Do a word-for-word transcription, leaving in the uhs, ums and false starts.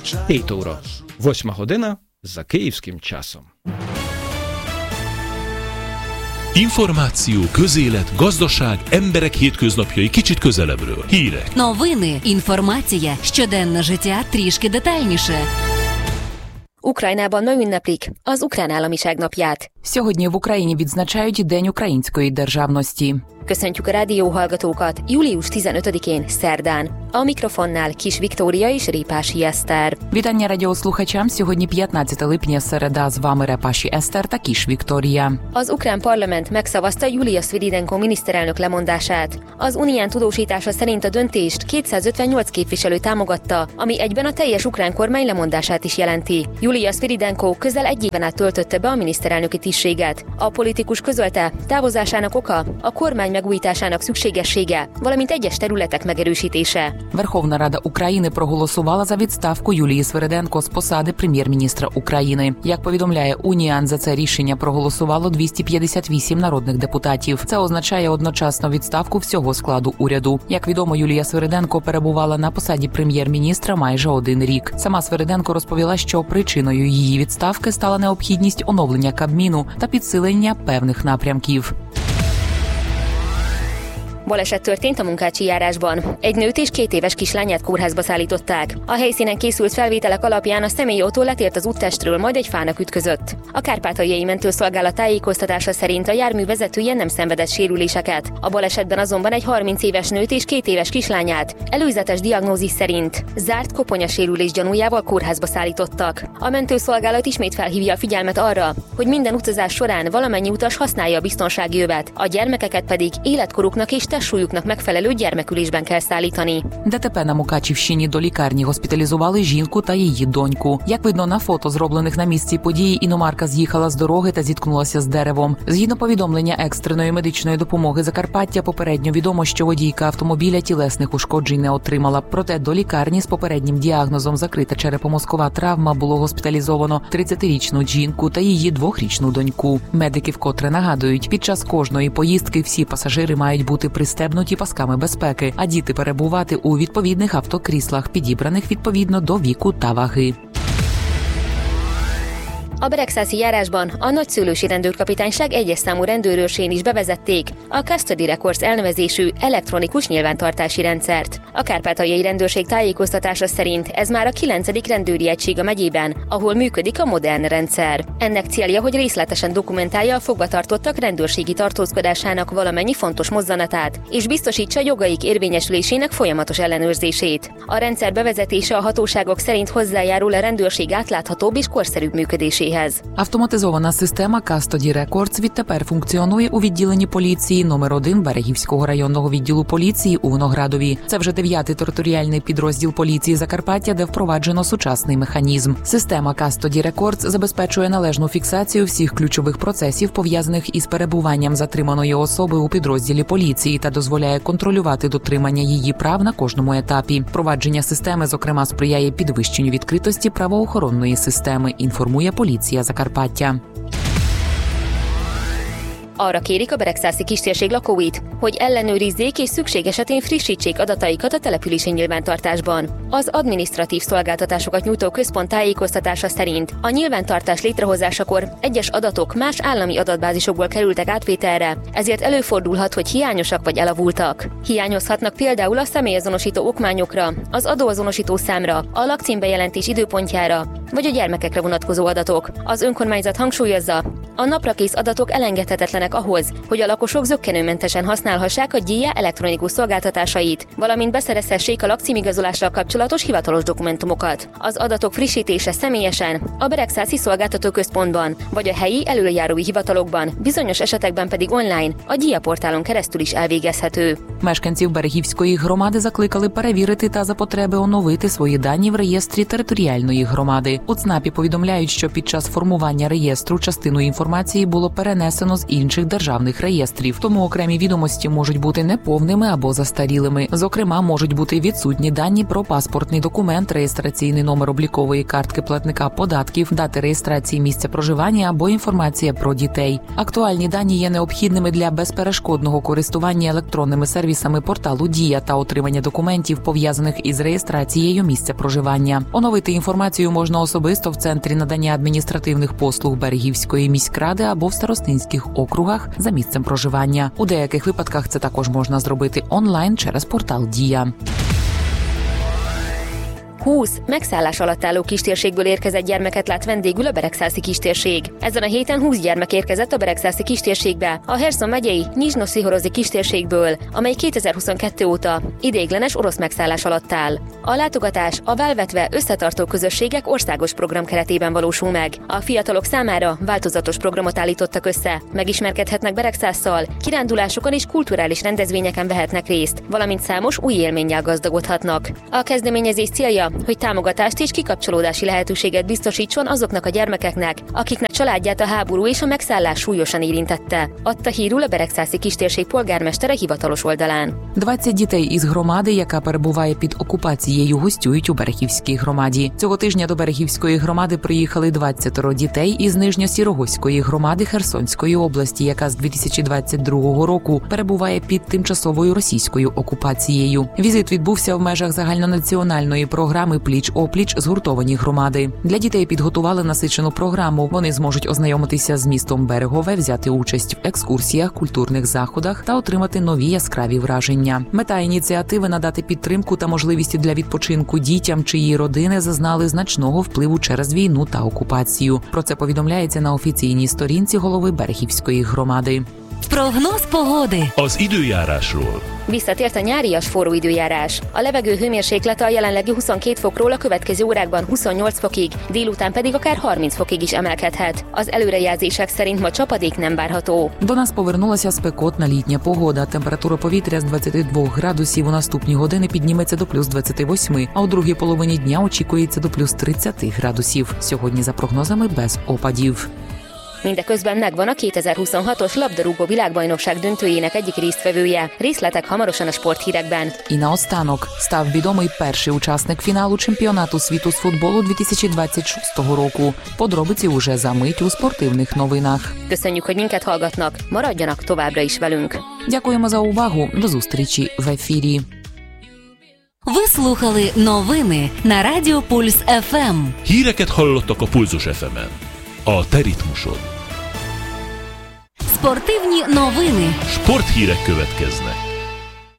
Hét óra. Восьма година за київським часом. Információ, közélet, gazdaság, emberek hétköznapjai kicsit közelebbről. Hírek. Новини, інформація, щоденне життя трішки детальніше. Ukrajnában ma ünneplik az Ukrán Államiság napját. Sьогодні в Україні відзначають День української державності. Köszöntjük a rádióhallgatókat július tizenötödikén szerdán. A mikrofonnál Kis Viktória és Répási Eszter. Вітання радіослухачам. Сьогодні п'ятнадцяте липня, середа. З вами Репаші Eszter та Kis Viktória. Az ukrán parlament megszavazta Julia Sviridenko miniszterelnök lemondását. Az Unián tudósítása szerint a döntést kétszázötvennyolc képviselő támogatta, ami egyben a teljes ukrán kormány lemondását is jelenti. Julia Sviridenko közel egy éven át töltötte be a miniszterelnöki tisztséget. A politikus közölte, távozásának oka a kormány megújításának szükségessége, valamint egyes területek megerősítése. Верховна Рада України проголосувала за відставку Юлії Свириденко з посади прем'єр-міністра України. Як повідомляє Уніан, за це рішення проголосувало двісті п'ятдесят вісім народних депутатів. Це означає одночасно відставку всього складу уряду. Як відомо, Юлія Свириденко перебувала на посаді прем'єр-міністра майже один рік. Сама Свириденко розповіла, що причиною її відставки стала необхідність оновлення Кабміну та підсилення певних напрямків. Baleset történt a Munkácsi járásban. Egy nőt és két éves kislányát kórházba szállították. A helyszínen készült felvételek alapján a személyautó letért az úttestről, majd egy fának ütközött. A Kárpátaljai Mentőszolgálat tájékoztatása szerint a jármű vezetője nem szenvedett sérüléseket. A balesetben azonban egy harminc éves nőt és két éves kislányát előzetes diagnózis szerint zárt koponyasérülés gyanújával kórházba szállítottak. A mentőszolgálat ismét felhívja a figyelmet arra, hogy minden utazás során valamennyi utas használja a biztonsági övet, a gyermekeket pedig életkoruknak és testsúlyuknak megfelelő gyermekülésben kell szállítani. ДТП на Мукачівщині. До лікарні госпіталізували жінку та її доньку. Як видно на фото, зроблених на місці події, іномарка з'їхала з дороги та зіткнулася з деревом. Згідно повідомлення екстреної медичної допомоги Закарпаття, попередньо відомо, що водійка автомобіля тілесних ушкоджень не отримала. Проте до лікарні з попереднім діагнозом закрита черепомозкова травма було госпіталізовано тридцятирічну жінку та її двохрічну доньку. Медики вкотре нагадують, під час кожної поїздки всі пасажири мають бути пристебнуті пасками безпеки, а діти перебувати у відповідних автокріслах, підібраних відповідно до віку та ваги. A beregszászi járásban a nagyszülősi rendőrkapitányság egyes számú rendőrőrsén is bevezették a Custody Records elnevezésű elektronikus nyilvántartási rendszert. A Kárpátaljai Rendőrség tájékoztatása szerint ez már a kilencedik rendőri egység a megyében, ahol működik a modern rendszer. Ennek célja, hogy részletesen dokumentálja a fogvatartottak rendőrségi tartózkodásának valamennyi fontos mozzanatát, és biztosítsa jogaik érvényesülésének folyamatos ellenőrzését. A rendszer bevezetése a hatóságok szerint hozzájárul a rendőrség átláthatóbb és korszerűbb működéséhez. Автоматизована система Custody Records відтепер функціонує у відділенні поліції номер один Берегівського районного відділу поліції у Виноградові. Це вже дев'ятий територіальний підрозділ поліції Закарпаття, де впроваджено сучасний механізм. Система Custody Records забезпечує належну фіксацію всіх ключових процесів, пов'язаних із перебуванням затриманої особи у підрозділі поліції, та дозволяє контролювати дотримання її прав на кожному етапі. Впровадження системи, зокрема, сприяє підвищенню відкритості правоохоронної системи, інформує поліція Закарпаття. Arra kérik a beregszászi kistérség lakóit, hogy ellenőrizzék és szükség esetén frissítsék adataikat a települési nyilvántartásban. Az adminisztratív szolgáltatásokat nyújtó központ tájékoztatása szerint a nyilvántartás létrehozásakor egyes adatok más állami adatbázisokból kerültek átvételre, ezért előfordulhat, hogy hiányosak vagy elavultak. Hiányozhatnak például a személyazonosító okmányokra, az adóazonosító számra, a lakcímbejelentés időpontjára, vagy a gyermekekre vonatkozó adatok. Az önkormányzat hangsúlyozza, a naprakész adatok elengedhetetlenek ahhoz, hogy a lakosok zökkenőmentesen használhassák a GIA elektronikus szolgáltatásait, valamint beszerezhessék a lakcímigazolással kapcsolatos hivatalos dokumentumokat. Az adatok frissítése személyesen, a beregszászi szolgáltatóközpontban, vagy a helyi elöljárói hivatalokban, bizonyos esetekben pedig online, a GIA portálon keresztül is elvégezhető. Мешканців Берегівської громади закликали перевірити та за потреби оновити свої дані в реєстрі територіальної громади. У ЦНАПі повідомляють, що під час формування реєстру частину інформації інформації було перенесено з інших державних реєстрів, тому окремі відомості можуть бути неповними або застарілими. Зокрема, можуть бути відсутні дані про паспортний документ, реєстраційний номер облікової картки платника податків, дати реєстрації місця проживання або інформація про дітей. Актуальні дані є необхідними для безперешкодного користування електронними сервісами порталу «Дія» та отримання документів, пов'язаних із реєстрацією місця проживання. Оновити інформацію можна особисто в Центрі надання адміністративних послуг Берегівської міськради або в старостинських округах за місцем проживання. У деяких випадках це також можна зробити онлайн через портал «Дія». húsz megszállás alatt álló kistérségből érkezett gyermeket lát vendégül a Beregszászi kistérség. Ezen a héten húsz gyermek érkezett a Beregszászi kistérségbe, a Herszon megyei Nyizsno-Szihorozi kistérségből, amely kétezer-huszonkettő óta ideiglenes orosz megszállás alatt áll. A látogatás a válvetve összetartó közösségek országos program keretében valósul meg. A fiatalok számára változatos programot állítottak össze, megismerkedhetnek Beregszásszal, kirándulásokon és kulturális rendezvényeken vehetnek részt, valamint számos új élménnyel gazdagodhatnak. A kezdeményezés célja, hogy támogatást és kikapcsolódási lehetőséget biztosítson azoknak a gyermekeknek, akiknek családját a háború és a megszállás súlyosan érintette, adta hírul a Beregszászi kistérség polgármestere hivatalos oldalán. двадцять дітей із громади, яка перебуває під окупацією, гостюють у Берегівській громаді. Цього тижня до Берегівської громади приїхали двадцять дітей із Нижньосірогоської громади Херсонської області, яка з дві тисячі двадцять другого року перебуває під тимчасовою російською окупацією. Візит відбувся в межах загальнонаціональної програми «Пліч-опліч. Згуртовані громади». Для дітей підготували насичену програму. Вони зможуть ознайомитися з містом Берегове, взяти участь в екскурсіях, культурних заходах та отримати нові яскраві враження. Мета ініціативи – надати підтримку та можливість для відпочинку дітям, чиї родини зазнали значного впливу через війну та окупацію. Про це повідомляється на офіційній сторінці голови Берегівської громади. Прогноз pogody. Az időjárásról. Visszatért a nyárias forró időjárás. A levegő hőmérséklete a jelenlegi huszonkét fokról a következő órákban huszonnyolc fokig, délután pedig akár harminc fokig is emelkedhet. Az előrejelzések szerint ma csapadék nem várható. До нас повернулася спекотна літня погода. Температура повітря з двадцяти двох градусів у наступні години підніметься до плюс двадцяти восьми, а у другій половині дня очікується до плюс тридцяти градусів. Сьогодні за прогнозами без опадів. Mindeközben megvan a kétezer-huszonhatos labdarúgó világbajnokság döntőjének egyik résztvevője. Részletek hamarosan a sporthírekben. І наостанок став відомий перший учасник фіналу чемпіонату світу з футболу дві тисячі двадцять шостого року. Подробиці уже за мить у спортивних новинах. Köszönjük, hogy minket hallgatnak. Maradjanak továbbra is velünk. Дякуємо за увагу. До зустрічі в ефірі. Ви слухали новини на Радіо Пульс еф ем. Híreket hallottak a Pulzus еф емен. A te ritmusod. Спортивні новини. Sporthírek következnek.